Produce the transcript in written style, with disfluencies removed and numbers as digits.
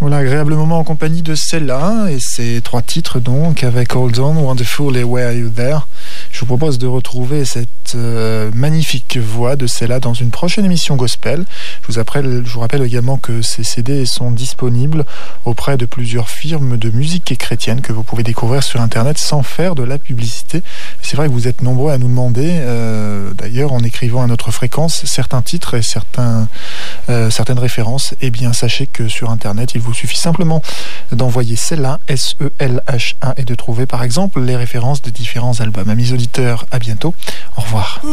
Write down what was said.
Voilà, agréable moment en compagnie de Cella et ses 3 titres donc avec Hold On, Wonderful et Where Are You There. Je vous propose de retrouver cette magnifique voix de Cella dans une prochaine émission gospel. Je vous rappelle également que ces CD sont disponibles auprès de plusieurs firmes de musique chrétienne que vous pouvez découvrir sur internet sans faire de la publicité. C'est vrai que vous êtes nombreux à nous demander, d'ailleurs en écrivant à notre fréquence, certains titres et certaines références. Eh bien sachez que sur internet il vous suffit simplement d'envoyer Cella, S-E-L-H-A, et de trouver par exemple les références de différents albums. Amis auditeurs, à bientôt. Au revoir.